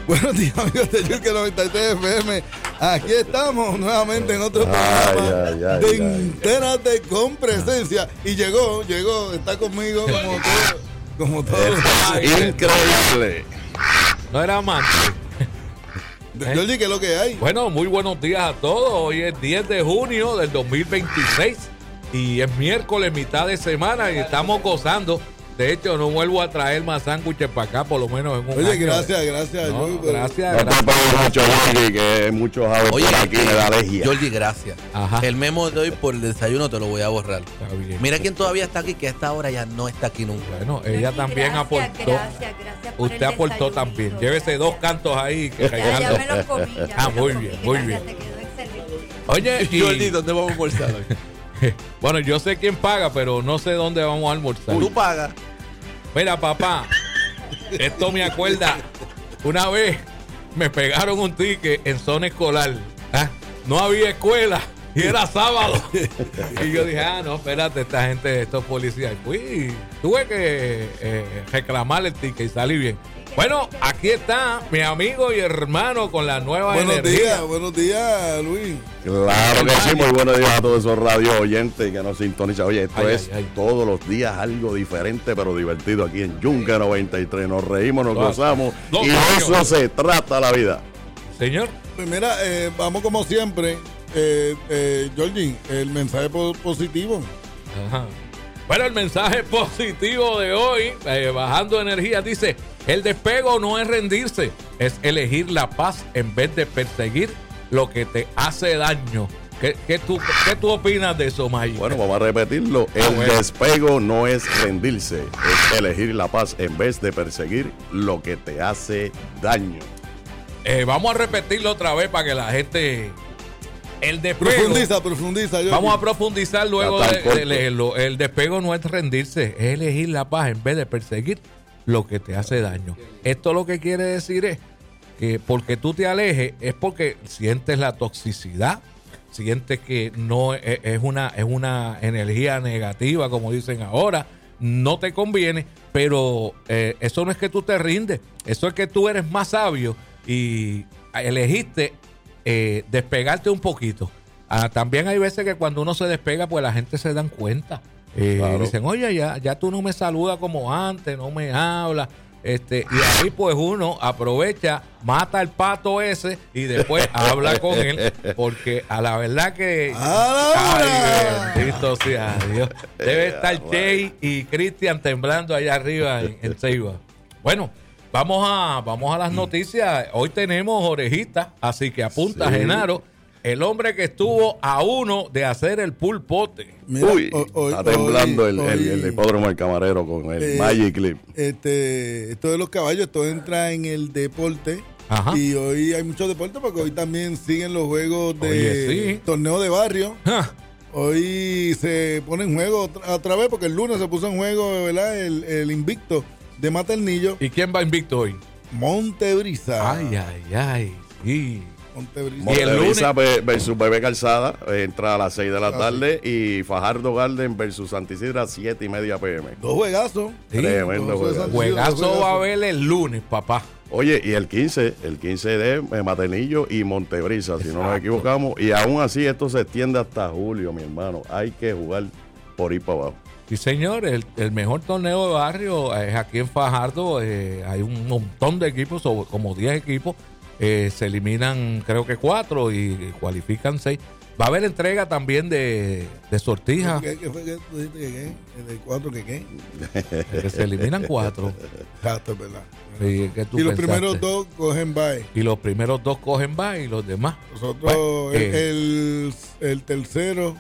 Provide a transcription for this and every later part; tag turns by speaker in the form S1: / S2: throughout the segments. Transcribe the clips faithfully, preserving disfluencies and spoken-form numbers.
S1: Buenos días, amigos de Yulka noventa y tres F M. Aquí estamos nuevamente en otro programa
S2: ay, ay, ay,
S1: de
S2: ay.
S1: Entérate con Presencia. Y llegó, llegó, está conmigo como todo. Como todo.
S2: Increíble.
S3: No era amante.
S1: Jordi, ¿qué es lo que hay?
S3: Bueno, muy buenos días a todos. Hoy es diez de junio del dos mil veintiséis y es miércoles, mitad de semana, y estamos gozando. De hecho, no vuelvo a traer más sándwiches para acá, por lo menos en un
S1: Oye,
S3: año.
S1: gracias, gracias,
S3: No,
S1: Jordi, pero-
S3: gracias,
S2: No te
S3: gracias.
S2: pago mucho, Jordi, que muchos aves
S4: Oye,
S2: por aquí me da alergia.
S4: Jordi, gracias.
S3: Ajá.
S4: El memo de hoy por el desayuno te lo voy a borrar.
S3: Está bien.
S4: Mira quién todavía está aquí, que a esta hora ya no está aquí nunca.
S3: Bueno, ella también
S5: Gracias,
S3: aportó.
S5: Gracias, gracias por
S3: Usted
S5: el
S3: aportó
S5: desayunito,
S3: también. Llévese
S5: gracias.
S3: dos cantos ahí. Que
S5: Ya, ya
S3: regalando.
S5: me los comí. Ya
S3: Ah,
S5: me
S3: muy
S5: los
S3: bien,
S5: comí,
S3: muy
S5: gracias,
S3: bien.
S5: te quedó excelente.
S3: Oye, y-
S4: Jordi, ¿dónde vamos a almorzar hoy?
S3: bueno, yo sé quién paga, pero no sé dónde vamos a almorzar.
S4: Tú pagas.
S3: Mira, papá, esto me acuerda. Una vez me pegaron un ticket en zona escolar. ¿Ah? No había escuela y era sábado. Y yo dije, ah, no, espérate, esta gente, estos policías. Fui, tuve que eh, reclamar el ticket y salí bien. Bueno, aquí está mi amigo y hermano con la nueva
S1: Buenos
S3: energía.
S1: días, buenos días, Luis.
S2: Claro que sí, muy buenos días a todos esos radio oyentes que nos sintonizan. Oye, esto
S3: Ay,
S2: es
S3: ay, ay.
S2: todos los días algo diferente, pero divertido aquí en Yunca noventa y tres. Nos reímos, nos
S3: Dos-
S2: gozamos
S3: dos
S2: y de
S3: años.
S2: eso se trata la vida.
S3: Señor.
S1: Pues mira, eh, vamos como siempre. Eh, eh, Jordi, el mensaje po- positivo.
S3: Ajá. Bueno, el mensaje positivo de hoy, eh, bajando energía, dice: el despego no es rendirse, es elegir la paz en vez de perseguir lo que te hace daño. ¿Qué, qué, tú, qué tú opinas de eso, May?
S2: Bueno, vamos a repetirlo. El
S3: Ah, bueno.
S2: despego no es rendirse, es elegir la paz en vez de perseguir lo que te hace daño.
S3: Eh, vamos a repetirlo otra vez para que la gente... El despego...
S1: Profundiza, profundiza, Jordi.
S3: Vamos a profundizar luego
S2: Está tan
S3: de, de
S2: corto.
S3: leerlo. El despego no es rendirse, es elegir la paz en vez de perseguir lo que te hace daño. Esto lo que quiere decir es que porque tú te alejes es porque sientes la toxicidad, sientes que no es, es una, es una energía negativa, como dicen ahora, no te conviene, pero eh, eso no es que tú te rindes, eso es que tú eres más sabio y elegiste eh, despegarte un poquito. Ah, también hay veces que cuando uno se despega, pues la gente se dan cuenta. Eh,
S2: Claro.
S3: Dicen, oye, ya, ya tú no me saludas como antes, no me hablas. Este, y ahí pues uno aprovecha, mata al pato ese y después habla con él, porque a la verdad que
S1: ¡Ahora!
S3: ay, bendito sea Dios, debe estar Che y Cristian temblando allá arriba en, en Ceiba. Bueno, vamos a, vamos a las noticias. Hoy tenemos orejitas, así que apunta,
S2: Sí.
S3: Genaro, el hombre que estuvo a uno de hacer el pulpote.
S1: Mira,
S2: Uy,
S1: ho- hoy-
S2: está temblando
S1: hoy-
S2: el, el, el
S1: hoy-
S2: hipódromo del camarero con el
S1: Eh,
S2: Magic Clip.
S1: Este, esto de los caballos, esto entra en el deporte.
S3: Ajá.
S1: Y hoy hay muchos deportes porque hoy también siguen los juegos de
S3: Oye, sí.
S1: torneo de barrio.
S3: Ja.
S1: Hoy se pone en juego otra, otra vez porque el lunes se puso en juego, ¿verdad? El, el invicto de Maternillo,
S3: ¿Y quién va invicto hoy?
S1: Montebrisa.
S3: Ay, ay, ay. Sí.
S1: Montebrisa.
S3: Y el
S2: Montebrisa ve- versus Bebé Calzada eh, entra a las seis de la
S1: Ah,
S2: tarde y Fajardo Garden versus Santa Isidra siete y media p m.
S1: Dos juegazos.
S3: Sí.
S2: Tremendo
S1: Dos
S2: juegazo.
S3: Juegazo va a haber el lunes, papá.
S2: Oye, y el quince, el quince de eh, Maternillo y Montebrisa, si no nos
S3: Exacto.
S2: equivocamos. Y aún así esto se extiende hasta julio, mi hermano. Hay que jugar por ir para abajo.
S3: Sí, señor, el, el mejor torneo de barrio es aquí en Fajardo. Eh, hay un montón de equipos, sobre- como diez equipos. Eh, se eliminan, creo que cuatro y cualifican seis. Va a haber entrega también de, de sortijas,
S1: ¿Qué, qué fue que tú dijiste que qué? ¿El de cuatro que qué?
S3: que se eliminan cuatro.
S1: Exacto, es verdad.
S3: Sí, ¿qué tú
S1: Y los
S3: pensaste?
S1: primeros dos cogen bye.
S3: Y los primeros dos cogen bye y los demás.
S1: Nosotros,
S3: Bueno,
S1: el,
S3: eh,
S1: el, el tercero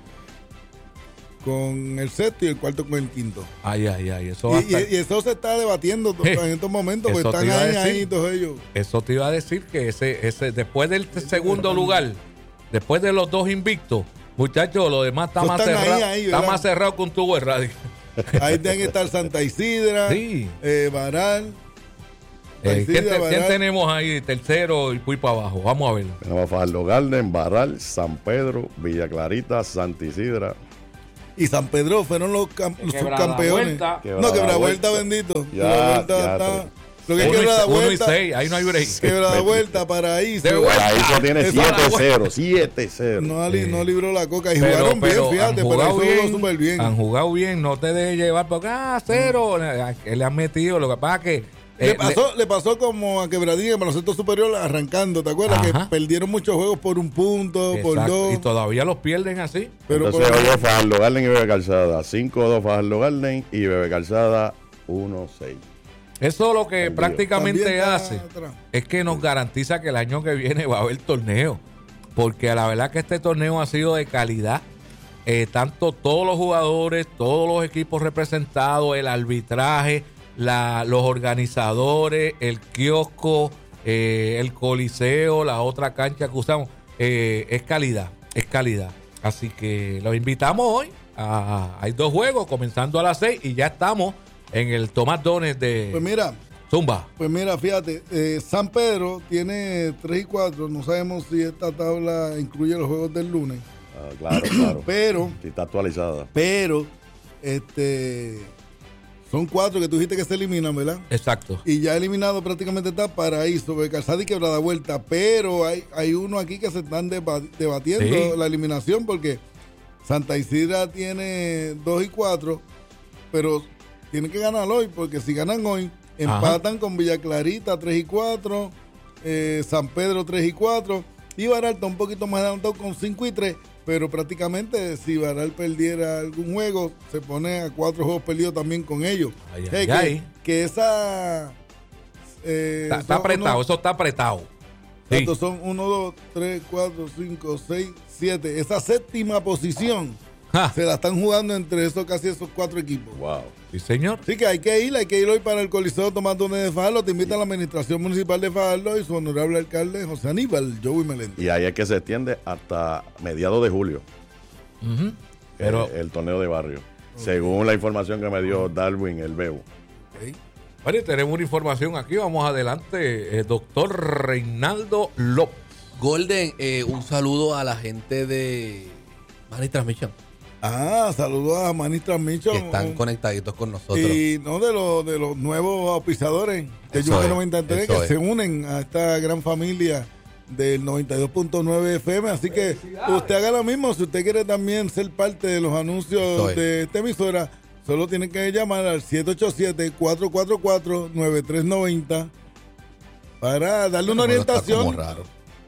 S1: con el sexto y el cuarto con el quinto.
S3: Ay, ay, ay. Eso, va a
S1: Y,
S3: estar-
S1: y- y eso se está debatiendo to-
S3: Eh,
S1: en estos momentos, porque
S3: eso te
S1: están
S3: iba a
S1: ahí,
S3: decir.
S1: ahí todos ellos.
S3: eso te iba a decir que ese, ese después del segundo lugar, después de los dos invictos, muchachos, lo demás está
S1: Eso
S3: más
S1: están ahí,
S3: cerrado.
S1: ahí,
S3: está
S1: ¿verdad?
S3: más cerrado que un tubo de radio.
S1: Ahí tienen que estar Santa Isidra,
S3: Sí.
S1: eh, Baral.
S3: Eh, ¿quién, te-
S1: Baral.
S3: quién tenemos ahí? Tercero y fui para abajo. Vamos a ver.
S2: Tenemos a Fajardo Garden, Barral, San Pedro, Villa Clarita, Santa Isidra.
S1: Y San Pedro fueron los, cam- los
S3: Quebrada
S1: subcampeones.
S3: Vuelta.
S1: No, quebra vuelta,
S2: Vuelta.
S1: bendito.
S2: Ya,
S1: Quebrada Vuelta
S2: ya,
S1: está- Lo que
S3: Uno y,
S1: quiebra la
S3: uno y
S1: vuelta.
S3: seis, ahí no hay break.
S1: Quebra la vuelta, Paraíso.
S3: De vuelta.
S2: Paraíso tiene
S1: Esa-
S2: siete cero, siete cero.
S1: No, li- no libró la coca. Y
S3: Pero,
S1: jugaron
S3: pero
S1: bien, fíjate,
S3: han
S1: pero
S3: jugado
S1: eso jugó
S3: bien,
S1: súper bien.
S3: han jugado bien, no te dejes llevar porque, ah, cero, que le han metido, lo que pasa es que...
S1: Le
S3: eh,
S1: pasó, le pasó como a Quebradilla en baloncesto superior arrancando, ¿te acuerdas?
S3: Ajá.
S1: Que perdieron muchos juegos por un punto, por
S3: exacto,
S1: dos.
S3: y todavía los pierden así.
S1: Pero
S2: Entonces
S1: por-
S2: hoy es Fajardo Garden y Bebe Calzada. cinco dos Fajardo Garden y Bebe Calzada uno seis.
S3: Eso lo que
S2: Envío.
S3: prácticamente
S1: También está
S3: hace
S1: atrás.
S3: es que nos garantiza que el año que viene va a haber torneo. Porque a la verdad que este torneo ha sido de calidad. Eh, tanto todos los jugadores, todos los equipos representados, el arbitraje, la, los organizadores, el kiosco, eh, el coliseo, la otra cancha que usamos. Eh, es calidad, es calidad. Así que los invitamos hoy. A, hay dos juegos comenzando a las seis y ya estamos en el Tomás Dones de
S1: Pues mira,
S3: Zumba.
S1: pues mira, fíjate, eh, San Pedro tiene tres y cuatro. No sabemos si esta tabla incluye los juegos del lunes.
S2: Ah, claro, claro.
S1: Pero,
S2: Sí, está actualizada.
S1: pero, este, son cuatro que tú dijiste que se eliminan, ¿verdad?
S3: Exacto.
S1: Y ya eliminado prácticamente está Paraíso, Bebe Calzada y Quebrada Vuelta. Pero hay, hay uno aquí que se están deba- debatiendo
S3: Sí.
S1: la eliminación porque Santa Isidra tiene dos y cuatro, pero tienen que ganar hoy porque si ganan hoy, empatan con Villa Clarita tres y cuatro, eh, San Pedro tres y cuatro y Baral está un poquito más adelantado con cinco y tres. Pero prácticamente si Baral perdiera algún juego, se pone a cuatro juegos perdidos también con ellos.
S3: Ay,
S1: O sea,
S3: ay,
S1: que,
S3: ay.
S1: que esa... eh,
S3: Está, está
S1: son
S3: apretado,
S1: uno-
S3: eso está apretado. Sí.
S1: Estos son uno, dos, tres, cuatro, cinco, seis, siete. Esa séptima posición
S3: Ja,
S1: se la están jugando entre esos casi esos cuatro equipos.
S2: Wow.
S3: sí, señor.
S1: Así que hay que ir, hay que ir hoy para el Coliseo Tomás Dones de Fajardo. Te invita a la Administración Municipal de Fajardo y su honorable alcalde José Aníbal, Joey Meléndez.
S2: Y ahí es que se extiende hasta mediados de julio.
S3: Ujú.
S2: Pero
S3: Pero,
S2: el torneo de barrio. Según la información que me dio Darwin, el Bebo.
S1: Ok.
S3: bueno, y tenemos una información aquí. Vamos adelante, eh, doctor Reinaldo López.
S4: Golden, eh, un saludo a la gente de Money Transmission
S1: Ah, saludos a Manis Transmission.
S4: que están conectaditos con nosotros.
S1: Y no de los de los nuevos auspiciadores de
S4: Eso
S1: Yuca
S4: es,
S1: noventa y tres
S4: eso
S1: que
S4: es.
S1: se unen a esta gran familia del noventa y dos punto nueve F M. Así que usted haga lo mismo. Si usted quiere también ser parte de los anuncios
S4: Eso es.
S1: de esta emisora, solo tiene que llamar al siete ocho siete, cuatro cuatro cuatro, nueve tres nueve cero para darle una
S4: Bueno, está
S1: orientación.
S4: como raro.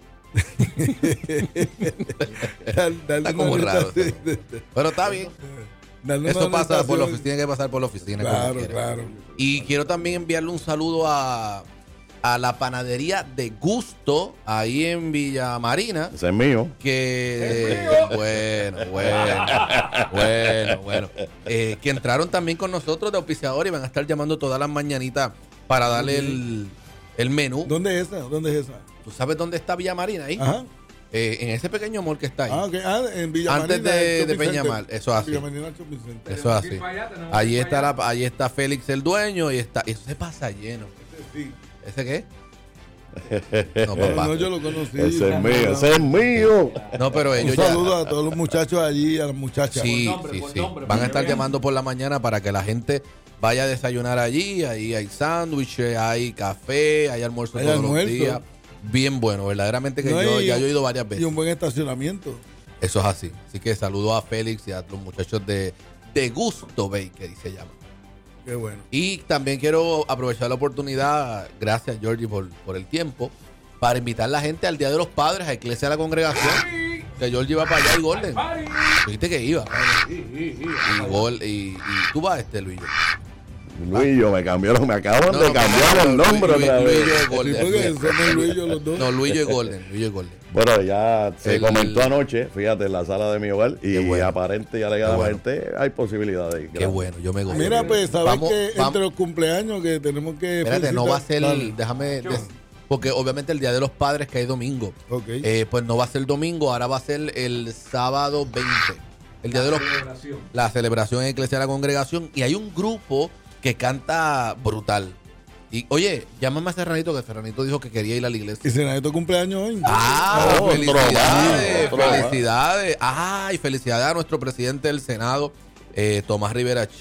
S1: Dar- darle
S4: Está como
S1: una
S4: raro.
S1: orientación.
S4: Pero está bien.
S1: Darle
S4: Eso
S1: una
S4: pasa por la
S1: orientación.
S4: oficina, tiene que pasar por la oficina. como
S1: Claro,
S4: quiera.
S1: claro.
S4: Y quiero también enviarle un saludo a, a la panadería de Gusto, ahí en Villa Marina.
S2: Ese es mío.
S4: Que bueno, bueno, bueno, bueno. Eh, que entraron también con nosotros de auspiciador y van a estar llamando todas las mañanitas para darle el, el menú.
S1: ¿Dónde es esa? ¿Dónde es esa?
S4: ¿Tú sabes dónde está Villa Marina ahí?
S1: Ajá.
S4: Eh, en ese pequeño mall que está ahí.
S1: Ah, ok. Ah, en Villa
S4: Antes
S1: Marina,
S4: de-
S1: el
S4: de
S1: shopping
S4: Peñamar,
S1: center.
S4: eso así.
S1: Villa Marina, el shopping center.
S4: Eso es así. Allí está, la, allí está Félix el dueño y está. Eso se pasa lleno.
S1: Sí.
S4: ¿Ese qué? No,
S1: No,
S4: papá.
S1: no, yo lo conocí.
S2: Ese es mío. Ese es mío.
S4: No, pero
S1: Un
S4: ellos ya.
S1: saludo a todos los muchachos allí, a las muchachas.
S4: Sí, sí, sí. Van a estar llamando por la mañana para que la gente vaya a desayunar allí. Ahí hay sándwiches, hay café, hay almuerzo
S1: Hay
S4: todos
S1: almuerzo.
S4: los días. Bien bueno, verdaderamente que
S1: No,
S4: yo
S1: y-
S4: ya yo he ido varias
S1: Y
S4: veces.
S1: un buen estacionamiento.
S4: Eso es así. Así que saludo a Félix y a los muchachos de, de Gusto Bakery se llama.
S1: Qué bueno.
S4: Y también quiero aprovechar la oportunidad, gracias Georgie por, por el tiempo, para invitar a la gente al Día de los Padres a Iglesia de la Congregación. Que Georgie va para allá y Golden. Dijiste que iba. Y, Gol, y, y tú vas, este Luis.
S2: Luis, yo me cambiaron, me acaban
S4: No,
S2: de
S4: no,
S2: cambiar
S4: no,
S2: el
S4: no,
S2: nombre
S4: Luis-
S2: otra
S4: Luis-
S2: vez.
S4: Luis es
S1: Sí,
S4: Golden.
S1: porque somos Luis y yo los dos.
S4: No, Luis y Golden. Luis y Golden.
S2: Bueno, ya se
S4: El-
S2: comentó anoche, fíjate, en la sala de mi hogar, y
S4: Qué bueno.
S2: aparente y
S4: Qué
S2: alegadamente hay posibilidades.
S4: Qué bueno, yo me gozo.
S1: Mira, pues, sabes
S4: Vamos-
S1: que
S4: vamos-
S1: entre los cumpleaños que tenemos que.
S4: Espérate, no
S1: felicitar-
S4: va a ser,
S1: Dale.
S4: déjame, des- porque obviamente el Día de los Padres que hay domingo,
S1: Ok.
S4: eh, pues no va a ser domingo, ahora va a ser el sábado veinte, el Día de los la celebración en Iglesia de la Congregación, y hay un grupo que canta brutal. Y oye, llámame a Serranito, que Serranito dijo que quería ir a la iglesia.
S1: Y Senato cumpleaños hoy.
S4: Ah,
S2: Otro
S4: felicidades,
S2: más, otro más.
S4: felicidades. Ay, felicidades a nuestro presidente del Senado, eh, Tomás Rivera Chat,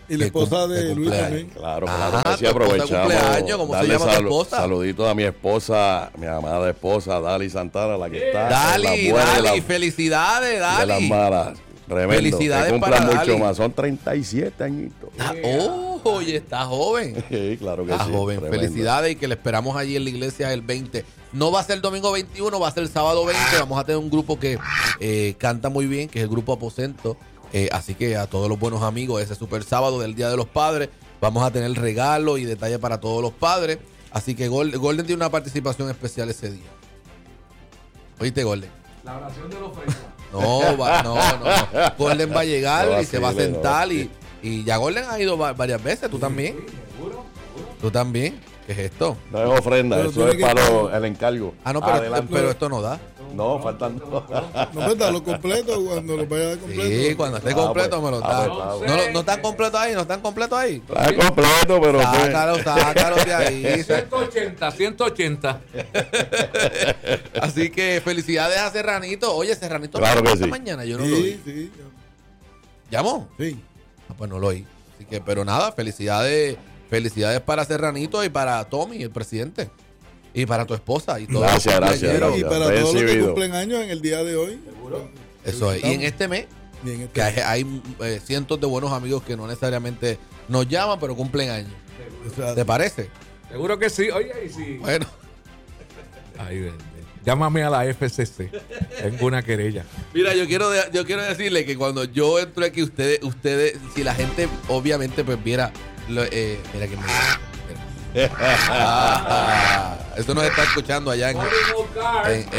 S1: Y la esposa de, de Luis también.
S2: Claro,
S4: Ah,
S2: claro. Que sí,
S4: tu esposa
S2: aprovechamos.
S4: cumpleaños, ¿cómo se
S2: darle
S4: llama tu
S2: salu-
S4: esposa?
S2: Saludito a mi esposa, mi amada esposa, Dali Santana, la que está.
S4: Dali,
S2: en la buena y
S4: Dali,
S2: la-
S4: felicidades,
S2: de las
S4: Dali.
S2: malas. Tremendo.
S4: Felicidades
S2: que cumplan
S4: para
S2: mucho
S4: Dali.
S2: más. Son treinta y siete añitos.
S4: Ah, oh, oye, está joven.
S2: Sí, claro que
S4: Está
S2: sí.
S4: joven.
S2: tremendo.
S4: Felicidades y que le esperamos allí en la iglesia el veinte. No va a ser el domingo veintiuno, va a ser el sábado veinte. Vamos a tener un grupo que eh, canta muy bien, que es el grupo Aposento. Eh, así que a todos los buenos amigos, ese super sábado del Día de los Padres, vamos a tener regalos y detalles para todos los padres. Así que Golden, Golden tiene una participación especial ese día. ¿Oíste, Golden?
S3: La oración de los frescos.
S4: No, va- no, no, no. Golden va a llegar
S2: No
S4: y se va a
S2: vacile, no
S4: sentar y,
S2: vacile.
S4: y ya Golden ha ido va- varias veces. ¿Tú también? ¿Tú también? ¿Qué es esto?
S2: No es ofrenda,
S1: Pero
S2: eso
S1: tiene
S2: es
S1: que-
S2: para lo- el encargo.
S4: Ah, no, pero,
S2: Adelante.
S4: pero esto no da.
S2: No, faltan dos.
S1: No, pues dalo completo cuando lo vaya a dar completo.
S4: Sí, cuando esté
S2: Ah,
S4: completo
S2: pues,
S4: me lo
S2: ah,
S4: da.
S2: pues, ah,
S4: No, lo- no están completos ahí, no están completos ahí.
S2: Está completo, pero pues,
S4: Sácalo, sácalo de ahí.
S3: ciento ochenta, ciento ochenta.
S4: Así que felicidades a Serranito. Oye, Serranito
S2: Claro
S4: llamó
S2: que
S4: esta
S2: sí.
S4: mañana, yo no lo
S1: Sí,
S4: vi.
S1: sí.
S4: ¿Llamó?
S1: Sí.
S4: Ah, pues no lo oí. Así que, pero nada, felicidades, felicidades para Serranito y para Tommy, el presidente. Y para tu esposa y todo.
S2: Gracias, gracias,
S1: Y
S2: gracias.
S1: para todos los que
S2: Recibido.
S1: cumplen años en el día de hoy.
S4: Eso es. Y en este mes,
S1: Y en este-
S4: que hay, hay, eh, cientos de buenos amigos que no necesariamente nos llaman, pero cumplen años.
S1: o sea,
S4: ¿Te parece?
S3: Seguro que sí. Oye, y si.
S4: Bueno,
S3: Ay, vende. Llámame a la F C C. Tengo una querella.
S4: mira, yo quiero, de- yo quiero decirle que cuando yo entro aquí, ustedes, ustedes, si la gente obviamente pues viera, lo- eh, mira que me... mira. Ah, eso nos está escuchando allá en, en, en-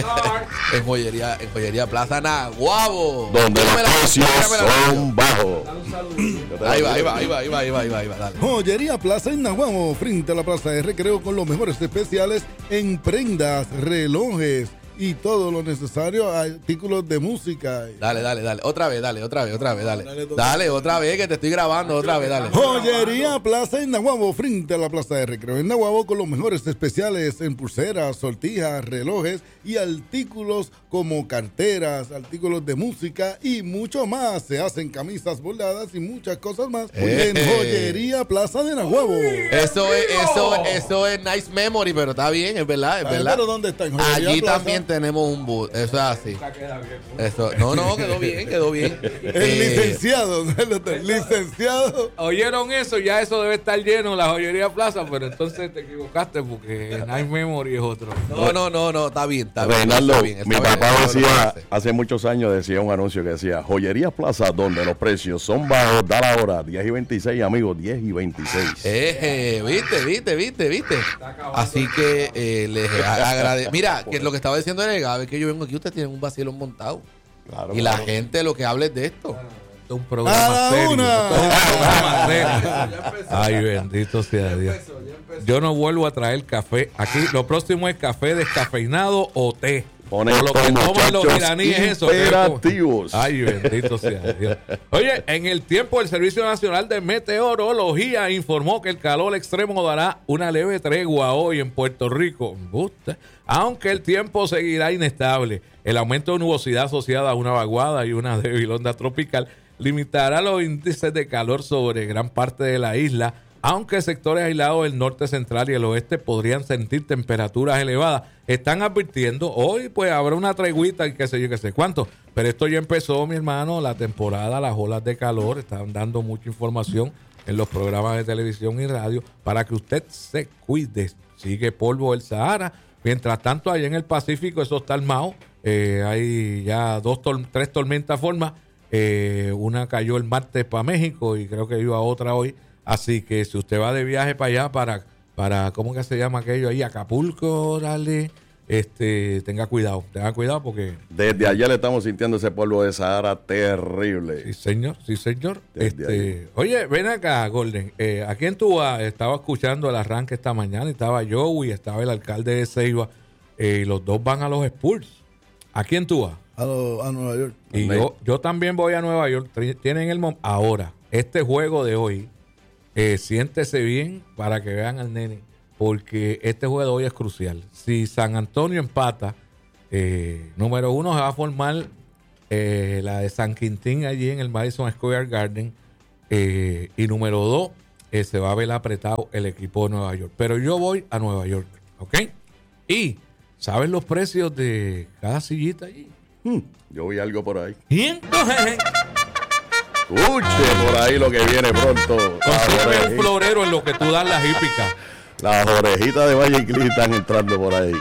S4: en joyería, en joyería Plaza Naguabo.
S2: Donde los
S4: Tírame la-
S2: precios
S4: tírame la-
S2: son bajos.
S4: Ahí va, ahí va, ahí va, ahí va, ahí va, ahí va, ahí va, dale.
S1: Joyería Plaza en Nahuamo, frente a la Plaza de Recreo con los mejores especiales en prendas, relojes y todo lo necesario, artículos de música.
S4: Dale, dale, dale. Otra vez, dale, otra vez, otra vez, dale.
S1: Dale, doctor.
S4: Dale, otra vez que te estoy grabando, otra vez, dale.
S1: Joyería Plaza en Nahuabo, frente a la Plaza de Recreo en Nahuabo con los mejores especiales en pulseras, sortijas, relojes y artículos como carteras, artículos de música y mucho más. Se hacen camisas bordadas y muchas cosas más
S4: Eh.
S1: en Joyería Plaza de Nahuabo.
S4: Eso es, eso, eso es nice memory, pero está bien, es verdad, es
S1: Ay,
S4: verdad.
S1: pero ¿dónde está? En Joyería
S4: Allí
S1: Plaza.
S4: también tenemos un bus, eso es así. Eso, no, no, quedó bien, quedó bien.
S1: El
S4: Eh,
S1: licenciado, ¿no? El doctor, licenciado.
S3: ¿Oyeron eso? Ya eso debe estar lleno, la joyería Plaza, pero entonces te equivocaste porque Night Memory es otro.
S4: No, no, no, no, está bien, está bien.
S2: Reinaldo,
S4: está bien, está
S2: mi
S4: bien,
S2: papá
S4: eso lo
S2: decía,
S4: hace.
S2: hace muchos años decía un anuncio que decía, Joyería Plaza, donde los precios son bajos, da la hora, diez y veintiséis, amigos, diez y veintiséis.
S4: Eh, viste, viste, viste, viste. Así que eh, les agradezco. Mira, que lo que estaba diciendo era cada vez que yo vengo aquí, ustedes tienen un vacilón montado.
S2: Claro,
S4: Y la
S2: claro.
S4: gente lo que habla es de esto.
S3: Esto es un programa
S1: ¡A la
S3: serio.
S1: una!
S3: Esto es un programa serio. Ay, bendito sea Dios. Yo no vuelvo a traer café. Aquí lo próximo es café descafeinado o té.
S2: Ponen
S3: O lo que
S2: estos
S3: toman los
S2: muchachos
S3: iraníes eso. que es como-
S2: imperativos.
S3: Ay, bendito sea Dios. Oye, en el tiempo el Servicio Nacional de Meteorología informó que el calor extremo dará una leve tregua hoy en Puerto Rico. Embuste. Aunque el tiempo seguirá inestable. El aumento de nubosidad asociada a una vaguada y una débil onda tropical limitará los índices de calor sobre gran parte de la isla, aunque sectores aislados del norte central y el oeste podrían sentir temperaturas elevadas. Están advirtiendo, hoy pues habrá una treguita y qué sé yo, qué sé cuánto, pero esto ya empezó, mi hermano, la temporada, las olas de calor, están dando mucha información en los programas de televisión y radio para que usted se cuide. Sigue polvo el Sahara, mientras tanto allá en el Pacífico eso está armado, eh, hay ya dos, tor- tres tormentas formas, eh, una cayó el martes para México y creo que iba otra hoy. Así que si usted va de viaje para allá, para, para ¿cómo que se llama aquello ahí? Acapulco, dale, este, tenga cuidado, tenga cuidado porque,
S2: Desde ayer le estamos sintiendo ese polvo de Sahara terrible.
S3: sí señor, sí señor.
S2: Desde
S3: Este,
S2: ahí.
S3: oye, ven acá, Golden, eh, ¿a quién tú vas? Estaba escuchando el arranque esta mañana, estaba Joey, estaba el alcalde de Ceiba, eh, y los dos van a los Spurs. ¿A quién tú vas?
S1: A, lo- a Nueva York.
S3: Y
S2: Amén.
S3: yo, yo también voy a Nueva York. Tri- Tienen el mom- ahora, este juego de hoy, eh, siéntese bien para que vean al nene, porque este juego de hoy es crucial. Si San Antonio empata, eh, número uno se va a formar eh, la de San Quintín allí en el Madison Square Garden, Eh, y número dos, eh, se va a ver apretado el equipo de Nueva York. Pero yo voy a Nueva York, ¿ok? Y, ¿saben los precios de cada sillita allí?
S2: Hmm, yo vi algo por ahí.
S3: Y entonces,
S2: Escuche por ahí lo que viene pronto. Las
S3: consigue un
S2: orejitas,
S3: florero en lo que tú das las hípicas.
S2: las orejitas de Valle Inclán están entrando por ahí.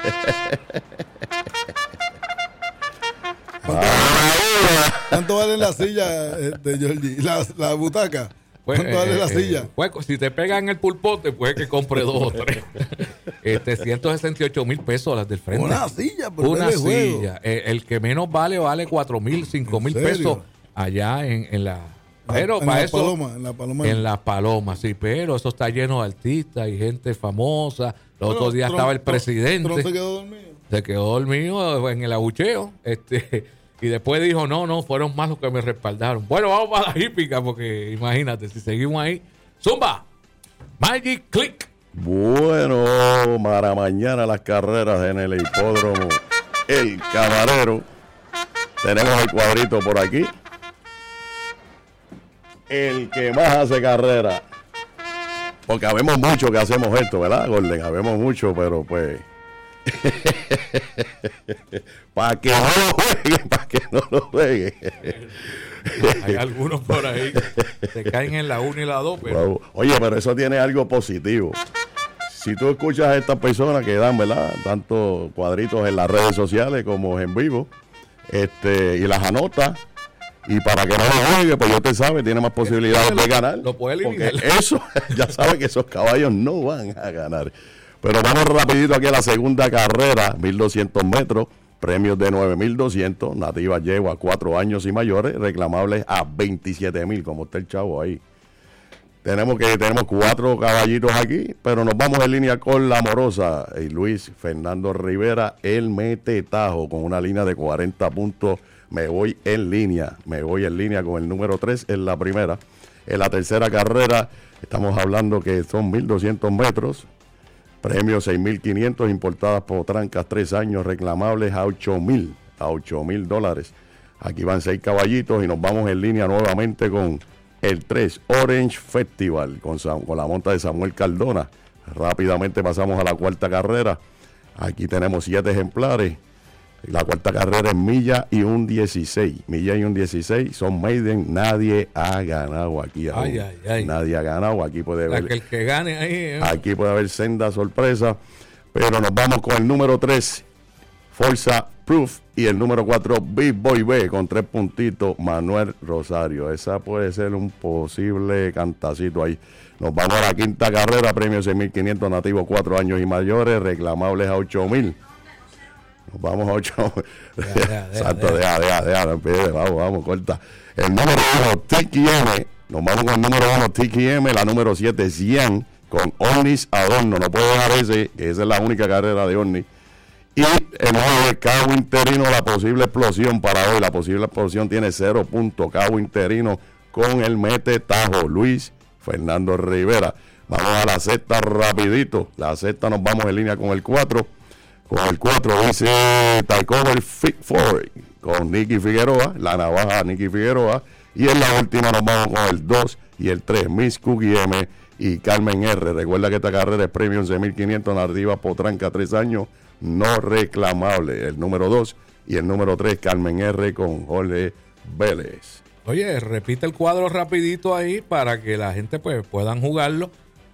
S1: ¿Cuánto vale la silla, este, Georgie? La, la butaca.
S3: Pues,
S1: ¿Cuánto vale
S3: eh,
S1: la
S3: eh,
S1: silla?
S3: pues, si te pegan el pulpote, puede que compre dos o tres. este, ciento sesenta y ocho mil pesos las del frente.
S1: Una silla, por
S3: Una
S1: verle juego.
S3: silla. Eh, el que menos vale, vale cuatro mil, cinco mil
S1: serio?
S3: pesos allá en, en la. Pero
S1: en
S3: para
S1: la
S3: eso.
S1: paloma, en la paloma.
S3: En las palomas, sí, pero eso está lleno de artistas y gente famosa. Los
S1: Bueno,
S3: otros días
S1: Trump-
S3: estaba el
S1: Trump-
S3: presidente.
S1: Trump se quedó dormido.
S3: Se quedó dormido en el abucheo. Este, y después dijo, no, no, fueron más los que me respaldaron. Bueno, vamos para la hípica, porque imagínate, si seguimos ahí. Zumba, Magic Click.
S2: Bueno, para mañana las carreras en el hipódromo El Camarero. Tenemos el cuadrito por aquí. El que más hace carrera. Porque habemos mucho que hacemos esto, ¿verdad, Gordon? Habemos mucho, pero pues. Para que no lo juegue, para que no lo juegue.
S3: Hay algunos por ahí que se caen en la uno y la dos, pero
S2: Wow. Oye, pero eso tiene algo positivo. Si tú escuchas a estas personas que dan, ¿verdad? Tanto cuadritos en las redes sociales como en vivo, este, y las anotas, y para que no lo juegue, pues yo te sabe, tiene más posibilidades
S3: lo-
S2: de ganar.
S3: lo puede
S2: porque
S3: eliminar.
S2: eso, ya sabe que esos caballos no van a ganar. Pero vamos rapidito aquí a la segunda carrera, mil doscientos metros, premios de nueve mil doscientos, nativas yegua cuatro años y mayores, reclamables a veintisiete mil, como está el chavo ahí. Tenemos que tenemos cuatro caballitos aquí, pero nos vamos en línea con la Amorosa. Y Luis Fernando Rivera, él mete tajo con una línea de cuarenta puntos. Me voy en línea, me voy en línea con el número tres en la primera. En la tercera carrera, estamos hablando que son mil doscientos metros. Premios seis mil quinientos, importadas por Trancas, tres años, reclamables a ocho mil, a ocho mil dólares. Aquí van seis caballitos y nos vamos en línea nuevamente con el tres, Orange Festival, con, Sam- con la monta de Samuel Cardona. Rápidamente pasamos a la cuarta carrera. Aquí tenemos siete ejemplares. La cuarta carrera es milla y un dieciséis. Milla y un dieciséis son maiden. Nadie ha ganado aquí aún.
S3: Ay, ay, ay.
S2: Nadie ha ganado. Aquí puede
S3: o sea,
S2: ver.
S3: que el que gane ahí. ¿eh?
S2: Aquí puede haber senda sorpresa, pero nos vamos con el número tres, Forza Proof, y el número cuatro, Big Boy B, con tres puntitos, Manuel Rosario. Esa puede ser un posible cantacito ahí. Nos vamos a la quinta carrera, premio seis mil quinientos, nativo cuatro años y mayores, reclamables a ocho mil. Nos vamos a ocho.
S3: Deja, deja,
S2: Exacto,
S3: deja.
S2: deja, deja, deja, no empieces, vamos, vamos, corta. El número uno, Tiki M. Nos vamos con el número uno, Tiki M. La número siete, Cian, con Ornis Adorno. No puedo dejar ese, que esa es la única carrera de Ornis. Y el nueve, Cabo Interino, la posible explosión para hoy. La posible explosión tiene cero puntos. Cabo Interino con el mete tajo, Luis Fernando Rivera. Vamos a la sexta rapidito. La sexta nos vamos en línea con el cuatro. Con el cuatro dice Takeover Fit Four con Nicky Figueroa, la navaja Nicky Figueroa. Y en la última nos vamos con el dos y el tres, Miss Cookie M y Carmen R. Recuerda que esta carrera es premio once mil quinientos, nativa Potranca, tres años, no reclamable. El número dos y el número tres, Carmen R con Jorge Vélez.
S3: Oye, repite el cuadro rapidito ahí para que la gente pues puedan jugarlo.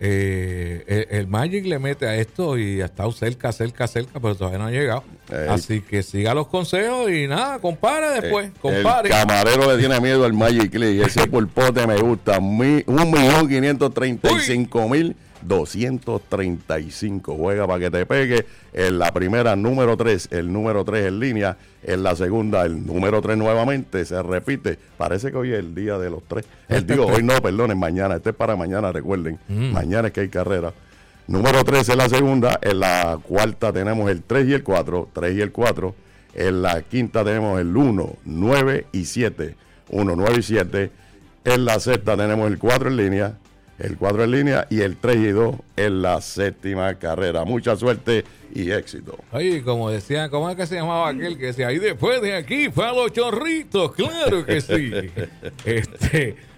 S3: Eh, el, el Magic le mete a esto y ha estado cerca, cerca, cerca, pero todavía no ha llegado.
S2: Ey.
S3: Así que siga los consejos y nada, compare después, compare.
S2: El camarero le tiene miedo al Magic League. Ese pulpote me gusta. Mi, un millón quinientos treinta y cinco mil doscientos treinta y cinco. Juega para que te pegue. En la primera, número tres. El número tres en línea. En la segunda, el número tres nuevamente. Se repite. Parece que hoy es el día de los tres. El digo, hoy no, perdonen, mañana. Este es para mañana, recuerden.
S3: Mm.
S2: Mañana es que hay carrera. Número tres en la segunda. En la cuarta tenemos el tres y el cuatro. tres y el cuatro. En la quinta tenemos el uno, nueve y siete. uno, nueve y siete. En la sexta tenemos el cuatro en línea. El cuatro en línea y el tres y dos en la séptima carrera. Mucha suerte y éxito.
S3: Oye, como decía, ¿cómo es que se llamaba aquel que decía, ahí después de aquí fue a los chorritos? Claro que sí. este,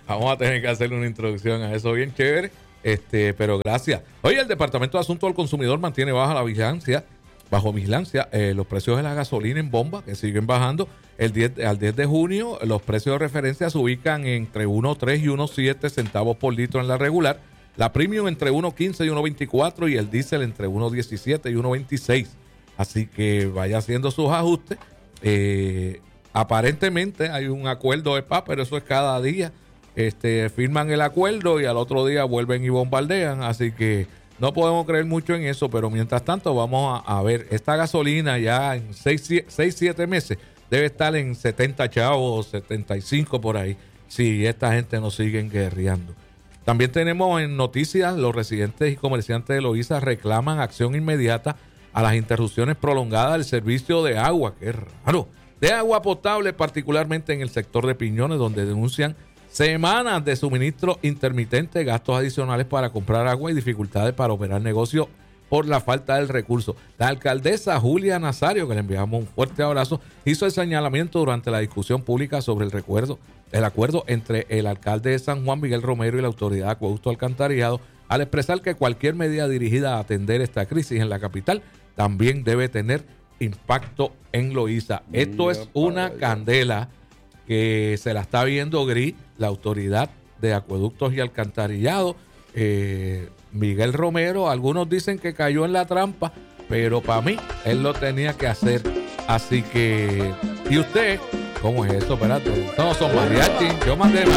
S3: Vamos a tener que hacerle una introducción a eso bien chévere. Este, pero gracias. Oye, el Departamento de Asuntos al Consumidor mantiene baja la vigilancia, bajo vigilancia, eh, los precios de la gasolina en bomba, que siguen bajando. El diez, al diez de junio, los precios de referencia se ubican entre uno punto tres y uno punto siete centavos por litro en la regular. La premium entre uno punto quince y uno punto veinticuatro y el diésel entre uno punto diecisiete y uno punto veintiséis. Así que vaya haciendo sus ajustes. Eh, aparentemente hay un acuerdo de paz, pero eso es cada día. Este, firman el acuerdo y al otro día vuelven y bombardean. Así que no podemos creer mucho en eso, pero mientras tanto vamos a, a ver. Esta gasolina ya en seis siete meses debe estar en setenta chavos, setenta y cinco por ahí, si esta gente no sigue guerreando. También tenemos en noticias, los residentes y comerciantes de Loíza reclaman acción inmediata a las interrupciones prolongadas del servicio de agua, que raro, de agua potable, particularmente en el sector de Piñones, donde denuncian semanas de suministro intermitente, gastos adicionales para comprar agua y dificultades para operar negocios por la falta del recurso. La alcaldesa Julia Nazario, que le enviamos un fuerte abrazo, hizo el señalamiento durante la discusión pública sobre el recuerdo, el acuerdo entre el alcalde de San Juan, Miguel Romero, y la autoridad de Acueducto Alcantarillado, al expresar que cualquier medida dirigida a atender esta crisis en la capital también debe tener impacto en Loíza. Esto es una candela que se la está viendo gris la autoridad de Acueductos y Alcantarillado. Eh, Miguel Romero, algunos dicen que cayó en la trampa, pero para mí él lo tenía que hacer. Así que, ¿y usted? ¿Cómo es eso? Espérate, todos son mariachi. Yo mandé